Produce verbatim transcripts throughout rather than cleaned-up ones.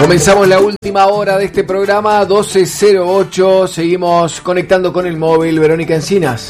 Comenzamos la última hora de este programa, doce cero ocho. Seguimos conectando con el móvil. Verónica Encinas.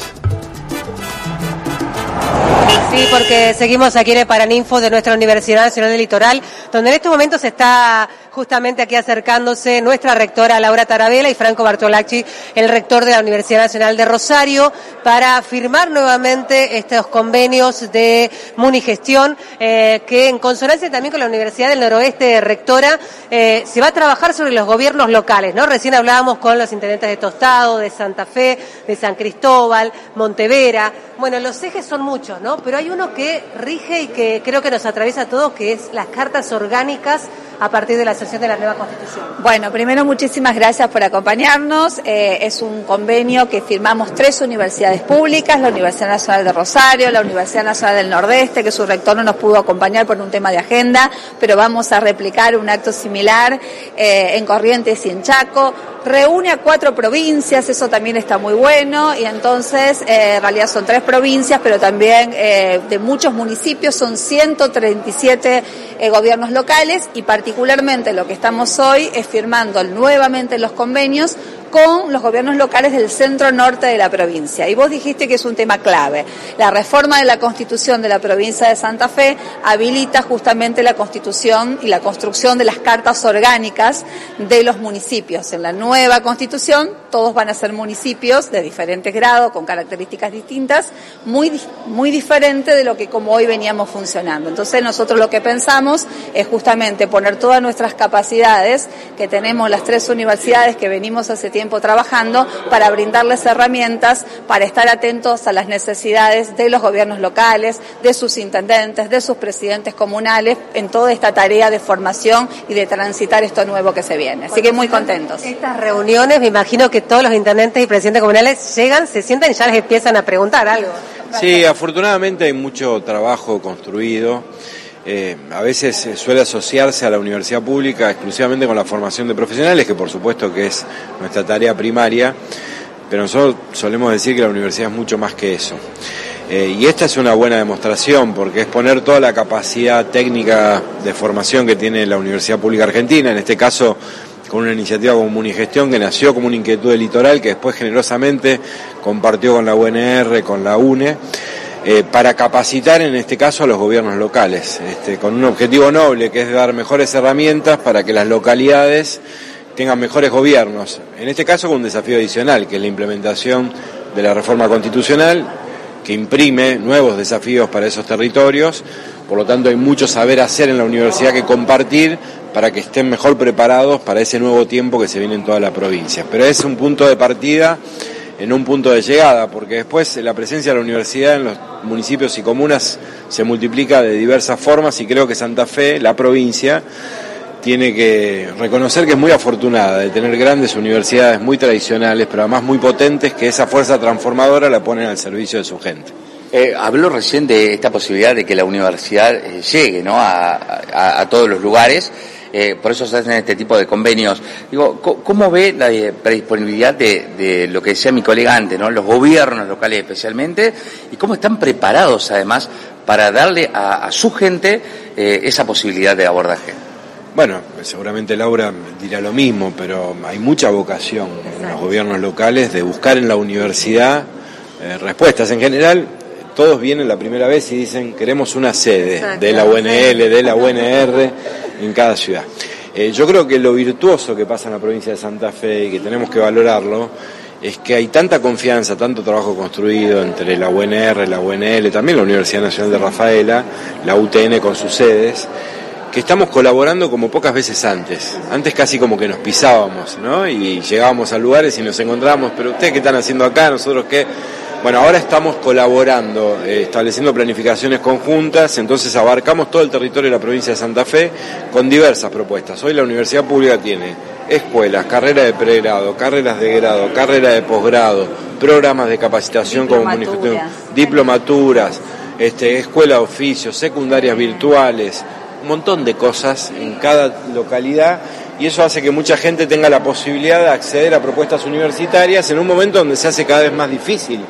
Sí, porque seguimos aquí en el Paraninfo de nuestra Universidad Nacional del Litoral, donde en estos momentos está justamente aquí acercándose nuestra rectora Laura Tarabella y Franco Bartolacci, el rector de la Universidad Nacional de Rosario, para firmar nuevamente estos convenios de Munigestión, eh, que en consonancia también con la Universidad del Noroeste, rectora, eh, se va a trabajar sobre los gobiernos locales, ¿no? Recién hablábamos con los intendentes de Tostado, de Santa Fe, de San Cristóbal, Montevera. Bueno, los ejes son muchos, ¿no? Pero hay uno que rige y que creo que nos atraviesa a todos, que es las cartas orgánicas a partir de la asociación de la nueva Constitución. Bueno, primero muchísimas gracias por acompañarnos. Eh, es un convenio que firmamos tres universidades públicas, la Universidad Nacional de Rosario, la Universidad Nacional del Nordeste, que su rector no nos pudo acompañar por un tema de agenda, pero vamos a replicar un acto similar eh, en Corrientes y en Chaco. Reúne a cuatro provincias, eso también está muy bueno, y entonces eh, en realidad son tres provincias, pero también eh, de muchos municipios, son ciento treinta y siete eh, gobiernos locales, y particularmente lo que estamos hoy es firmando nuevamente los convenios con los gobiernos locales del centro norte de la provincia. Y vos dijiste que es un tema clave. La reforma de la Constitución de la provincia de Santa Fe habilita justamente la constitución y la construcción de las cartas orgánicas de los municipios. En la nueva Constitución todos van a ser municipios de diferentes grados, con características distintas, muy, muy diferente de lo que como hoy veníamos funcionando. Entonces nosotros lo que pensamos es justamente poner todas nuestras capacidades que tenemos las tres universidades que venimos hace tiempo trabajando para brindarles herramientas para estar atentos a las necesidades de los gobiernos locales, de sus intendentes, de sus presidentes comunales en toda esta tarea de formación y de transitar esto nuevo que se viene. Así que muy contentos. Estas reuniones, me imagino que todos los intendentes y presidentes comunales llegan, se sientan y ya les empiezan a preguntar algo. Sí, afortunadamente hay mucho trabajo construido. Eh, a veces eh, suele asociarse a la universidad pública exclusivamente con la formación de profesionales, que por supuesto que es nuestra tarea primaria, pero nosotros solemos decir que la universidad es mucho más que eso. Eh, y esta es una buena demostración, porque es poner toda la capacidad técnica de formación que tiene la Universidad Pública Argentina, en este caso con una iniciativa como Munigestión, que nació como una inquietud del litoral, que después generosamente compartió con la U N R, con la U N E, Eh, para capacitar en este caso a los gobiernos locales, este, con un objetivo noble que es dar mejores herramientas para que las localidades tengan mejores gobiernos, en este caso con un desafío adicional, que es la implementación de la reforma constitucional, que imprime nuevos desafíos para esos territorios. Por lo tanto hay mucho saber hacer en la universidad que compartir para que estén mejor preparados para ese nuevo tiempo que se viene en toda la provincia. Pero es un punto de partida, en un punto de llegada, porque después la presencia de la universidad en los municipios y comunas se multiplica de diversas formas, y creo que Santa Fe, la provincia, tiene que reconocer que es muy afortunada de tener grandes universidades muy tradicionales, pero además muy potentes, que esa fuerza transformadora la ponen al servicio de su gente. Eh, habló recién de esta posibilidad de que la universidad eh, llegue, ¿no?, a, a, a todos los lugares. Eh, por eso se hacen este tipo de convenios. Digo, ¿cómo ve la predisponibilidad de, de lo que decía mi colega antes, ¿no?, los gobiernos locales especialmente, y cómo están preparados además para darle a, a su gente eh, esa posibilidad de abordaje? Bueno, seguramente Laura dirá lo mismo, pero hay mucha vocación en los gobiernos locales de buscar en la universidad eh, respuestas. En general, todos vienen la primera vez y dicen queremos una sede de la U N L, de la U N R en cada ciudad. Eh, yo creo que lo virtuoso que pasa en la provincia de Santa Fe y que tenemos que valorarlo es que hay tanta confianza, tanto trabajo construido entre la U N R, la U N L, también la Universidad Nacional de Rafaela, la U T N con sus sedes, que estamos colaborando como pocas veces antes. Antes casi como que nos pisábamos, ¿no? Y llegábamos a lugares y nos encontrábamos, pero ustedes qué están haciendo acá, nosotros qué. Bueno, ahora estamos colaborando, eh, estableciendo planificaciones conjuntas, entonces abarcamos todo el territorio de la provincia de Santa Fe con diversas propuestas. Hoy la universidad pública tiene escuelas, carreras de pregrado, carreras de grado, carreras de posgrado, programas de capacitación como Munigestión, diplomaturas, este, escuela de oficios, secundarias virtuales, un montón de cosas en cada localidad, y eso hace que mucha gente tenga la posibilidad de acceder a propuestas universitarias en un momento donde se hace cada vez más difícil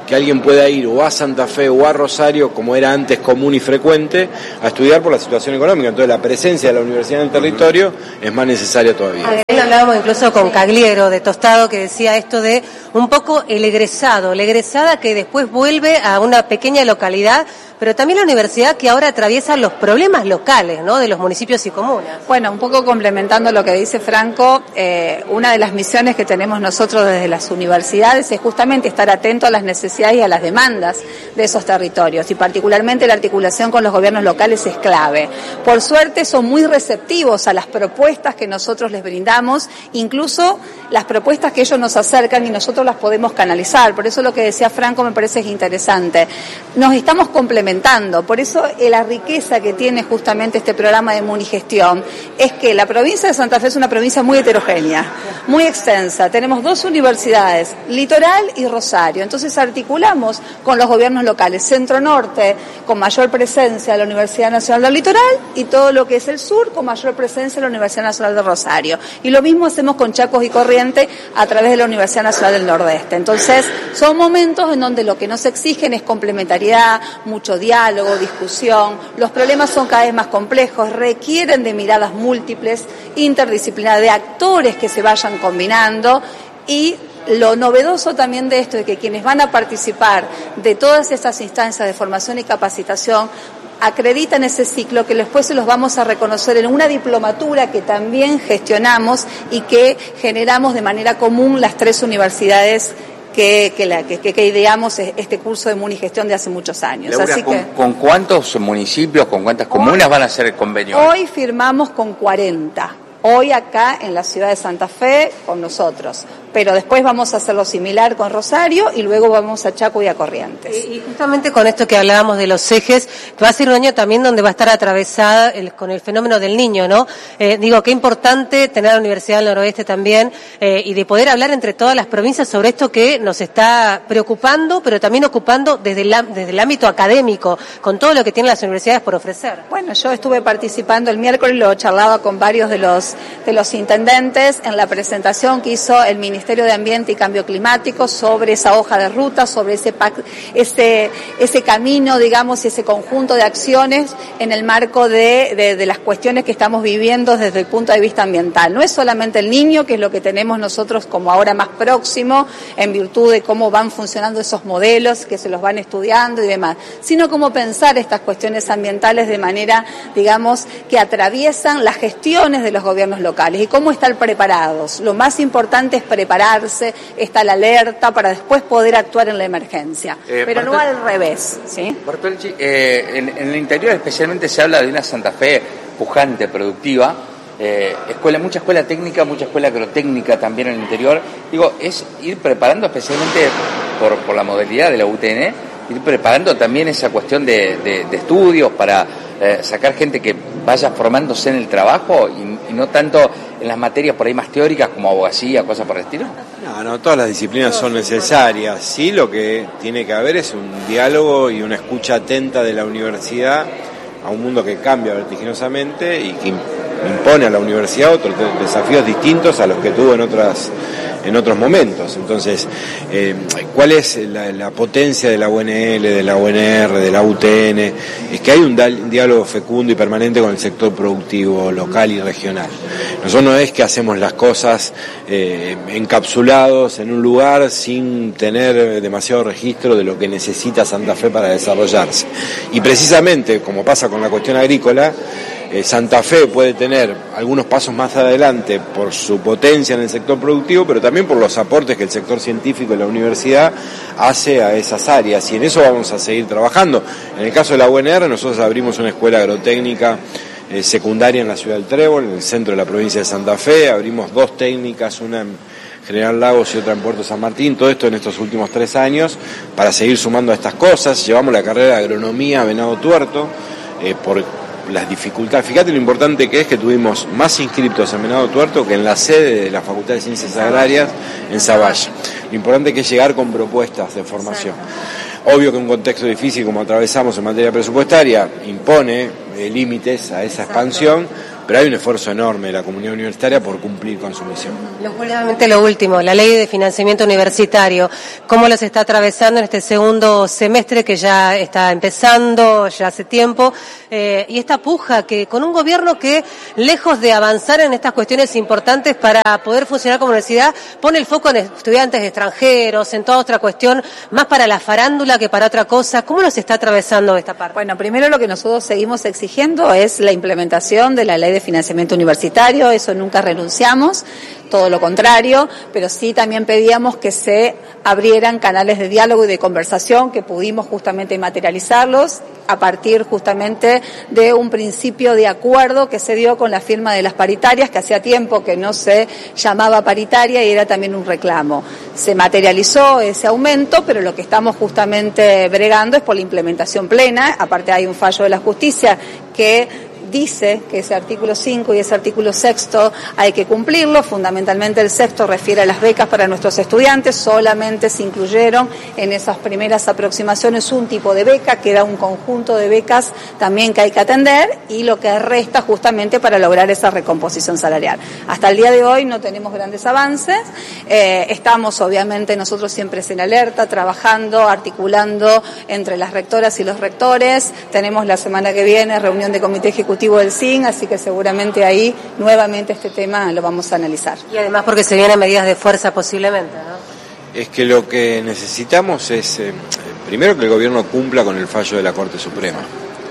que alguien pueda ir o a Santa Fe o a Rosario, como era antes común y frecuente, a estudiar por la situación económica. Entonces la presencia de la universidad en el territorio es más necesaria todavía. Ayer hablábamos incluso con Cagliero de Tostado, que decía esto de un poco el egresado, la egresada que después vuelve a una pequeña localidad, pero también la universidad que ahora atraviesa los problemas locales, ¿no?, de los municipios y comunas. Bueno, un poco complementando lo que dice Franco, eh, una de las misiones que tenemos nosotros desde las universidades es justamente estar atentos a las necesidades y a las demandas de esos territorios, y particularmente la articulación con los gobiernos locales es clave. Por suerte son muy receptivos a las propuestas que nosotros les brindamos, incluso las propuestas que ellos nos acercan y nosotros las podemos canalizar. Por eso lo que decía Franco me parece interesante. Nos estamos complementando. Por eso eh, la riqueza que tiene justamente este programa de Munigestión es que la provincia de Santa Fe es una provincia muy heterogénea, muy extensa. Tenemos dos universidades, Litoral y Rosario. Entonces articulamos con los gobiernos locales, Centro-Norte con mayor presencia de la Universidad Nacional del Litoral y todo lo que es el sur con mayor presencia de la Universidad Nacional de Rosario. Y lo mismo hacemos con Chacos y Corrientes a través de la Universidad Nacional del Nordeste. Entonces son momentos en donde lo que nos exigen es complementariedad, mucho diálogo, discusión. Los problemas son cada vez más complejos, requieren de miradas múltiples, interdisciplinarias, de actores que se vayan combinando, y lo novedoso también de esto es que quienes van a participar de todas estas instancias de formación y capacitación acreditan ese ciclo que después se los vamos a reconocer en una diplomatura que también gestionamos y que generamos de manera común las tres universidades Que, que, la, que, que ideamos este curso de Munigestión de hace muchos años. Laura, Así ¿con, que, ¿con cuántos municipios, con cuántas comunas hoy, van a hacer el convenio? Hoy firmamos con cuarenta. Hoy acá en la ciudad de Santa Fe con nosotros, pero después vamos a hacerlo similar con Rosario y luego vamos a Chaco y a Corrientes. Y justamente con esto que hablábamos de los ejes, va a ser un año también donde va a estar atravesada el, con el fenómeno del niño, ¿no? Eh, digo, qué importante tener la Universidad del Noroeste también eh, y de poder hablar entre todas las provincias sobre esto que nos está preocupando, pero también ocupando desde el, desde el ámbito académico, con todo lo que tienen las universidades por ofrecer. Bueno, yo estuve participando el miércoles, lo charlaba con varios de los de los intendentes en la presentación que hizo el Ministerio de Ambiente y Cambio Climático sobre esa hoja de ruta, sobre ese ese ese camino, digamos, y ese conjunto de acciones en el marco de, de, de las cuestiones que estamos viviendo desde el punto de vista ambiental. No es solamente el niño, que es lo que tenemos nosotros como ahora más próximo, en virtud de cómo van funcionando esos modelos, que se los van estudiando y demás, sino cómo pensar estas cuestiones ambientales de manera, digamos, que atraviesan las gestiones de los gobiernos locales y cómo estar preparados. Lo más importante es prepararse, estar alerta para después poder actuar en la emergencia, eh, pero Bartol- no al revés, ¿sí? Bartolchi, eh, en, en el interior especialmente se habla de una Santa Fe pujante, productiva, eh, escuela, mucha escuela técnica, mucha escuela agrotécnica también en el interior. Digo, es ir preparando especialmente por, por la modalidad de la U T N, ir preparando también esa cuestión de, de, de estudios para eh, sacar gente que vaya formándose en el trabajo y, y no tanto en las materias por ahí más teóricas como abogacía, cosas por el estilo. No, no, todas las disciplinas son necesarias. Sí, lo que tiene que haber es un diálogo y una escucha atenta de la universidad a un mundo que cambia vertiginosamente y que impone a la universidad otros desafíos distintos a los que tuvo en otras en otros momentos. Entonces, eh, ¿cuál es la, la potencia de la U N L, de la U N R, de la U T N? Es que hay un, un diálogo fecundo y permanente con el sector productivo local y regional. Nosotros no es que hacemos las cosas eh, encapsulados en un lugar sin tener demasiado registro de lo que necesita Santa Fe para desarrollarse. Y precisamente, como pasa con la cuestión agrícola, Eh, Santa Fe puede tener algunos pasos más adelante por su potencia en el sector productivo, pero también por los aportes que el sector científico de la universidad hace a esas áreas, y en eso vamos a seguir trabajando. En el caso de la U N R, nosotros abrimos una escuela agrotécnica eh, secundaria en la ciudad del Trébol, en el centro de la provincia de Santa Fe, abrimos dos técnicas, una en General Lagos y otra en Puerto San Martín, todo esto en estos últimos tres años, para seguir sumando a estas cosas. Llevamos la carrera de agronomía a Venado Tuerto, eh, por las dificultades. Fíjate lo importante que es que tuvimos más inscriptos en Venado Tuerto que en la sede de la Facultad de Ciencias Agrarias en Zavalla. Lo importante que es llegar con propuestas de formación. Obvio que un contexto difícil como atravesamos en materia presupuestaria impone eh, límites a esa expansión, pero hay un esfuerzo enorme de la comunidad universitaria por cumplir con su misión. Justamente lo último, la ley de financiamiento universitario, ¿cómo los está atravesando en este segundo semestre que ya está empezando, ya hace tiempo, eh, y esta puja que con un gobierno que, lejos de avanzar en estas cuestiones importantes para poder funcionar como universidad, pone el foco en estudiantes extranjeros, en toda otra cuestión, más para la farándula que para otra cosa? ¿Cómo los está atravesando esta parte? Bueno, primero lo que nosotros seguimos exigiendo es la implementación de la ley de financiamiento universitario, eso nunca renunciamos, todo lo contrario, pero sí también pedíamos que se abrieran canales de diálogo y de conversación, que pudimos justamente materializarlos a partir justamente de un principio de acuerdo que se dio con la firma de las paritarias, que hacía tiempo que no se llamaba paritaria y era también un reclamo. Se materializó ese aumento, pero lo que estamos justamente bregando es por la implementación plena. Aparte hay un fallo de la justicia que dice que ese artículo cinco y ese artículo sexto hay que cumplirlo. Fundamentalmente el sexto refiere a las becas para nuestros estudiantes. Solamente se incluyeron en esas primeras aproximaciones un tipo de beca, que era un conjunto de becas también que hay que atender, y lo que resta justamente para lograr esa recomposición salarial. Hasta el día de hoy no tenemos grandes avances. Eh, estamos obviamente nosotros siempre en alerta, trabajando, articulando entre las rectoras y los rectores. Tenemos la semana que viene reunión de comité ejecutivo del S I N, así que seguramente ahí nuevamente este tema lo vamos a analizar. Y además porque se vienen medidas de fuerza posiblemente, ¿no? Es que lo que necesitamos es, eh, primero, que el gobierno cumpla con el fallo de la Corte Suprema.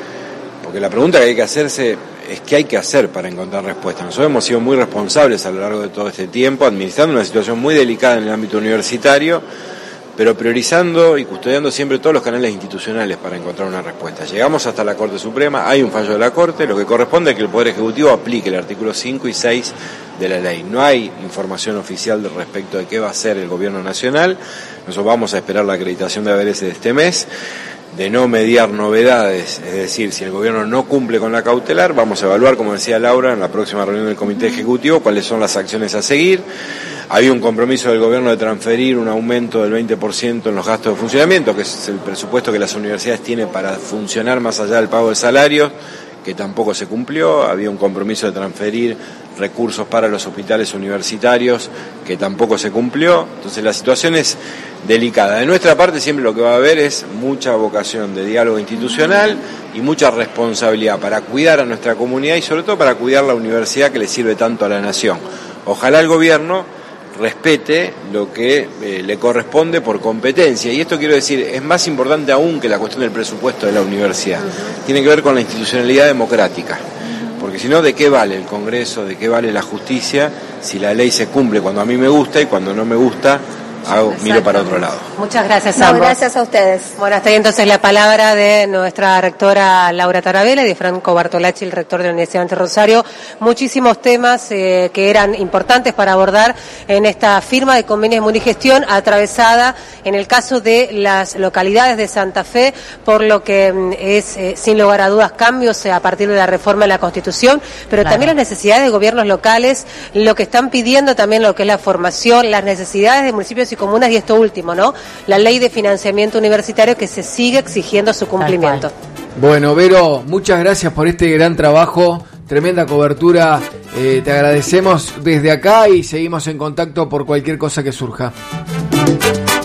Porque la pregunta que hay que hacerse es qué hay que hacer para encontrar respuestas. Nosotros hemos sido muy responsables a lo largo de todo este tiempo, administrando una situación muy delicada en el ámbito universitario, pero priorizando y custodiando siempre todos los canales institucionales para encontrar una respuesta. Llegamos hasta la Corte Suprema, hay un fallo de la Corte, lo que corresponde es que el Poder Ejecutivo aplique el artículo cinco y seis de la ley. No hay información oficial respecto de qué va a hacer el Gobierno Nacional. Nosotros vamos a esperar la acreditación de A B S de este mes, de no mediar novedades, es decir, si el Gobierno no cumple con la cautelar, vamos a evaluar, como decía Laura, en la próxima reunión del Comité Ejecutivo, cuáles son las acciones a seguir. Había un compromiso del Gobierno de transferir un aumento del veinte por ciento en los gastos de funcionamiento, que es el presupuesto que las universidades tienen para funcionar más allá del pago de salarios, que tampoco se cumplió. Había un compromiso de transferir recursos para los hospitales universitarios, que tampoco se cumplió. Entonces la situación es delicada. De nuestra parte siempre lo que va a haber es mucha vocación de diálogo institucional y mucha responsabilidad para cuidar a nuestra comunidad y sobre todo para cuidar la universidad que le sirve tanto a la nación. Ojalá el gobierno respete lo que eh, le corresponde por competencia, y esto quiero decir, es más importante aún que la cuestión del presupuesto de la universidad. Tiene que ver con la institucionalidad democrática, porque si no, ¿de qué vale el Congreso, de qué vale la justicia si la ley se cumple cuando a mí me gusta y cuando no me gusta hago, miro para otro lado? Muchas gracias no, a ambos. Gracias a ustedes. Bueno, hasta ahí entonces la palabra de nuestra rectora Laura Tarabella y de Franco Bartolacci, el rector de la Universidad de Rosario. Muchísimos temas eh, que eran importantes para abordar en esta firma de convenios de munigestión, atravesada en el caso de las localidades de Santa Fe, por lo que es, eh, sin lugar a dudas, cambios a partir de la reforma de la Constitución, pero claro, también las necesidades de gobiernos locales, lo que están pidiendo también lo que es la formación, las necesidades de municipios y comunas, y esto último, ¿no? La ley de financiamiento universitario, que se sigue exigiendo su cumplimiento. Bueno, Vero, muchas gracias por este gran trabajo, tremenda cobertura, eh, te agradecemos desde acá y seguimos en contacto por cualquier cosa que surja.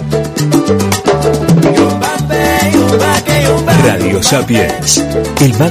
Radio Sapiens, el